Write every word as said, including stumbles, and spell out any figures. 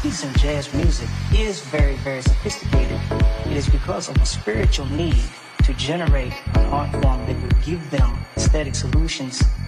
reason jazz music is very, very sophisticated, it is because of a spiritual need to generate an art form that would give them aesthetic solutions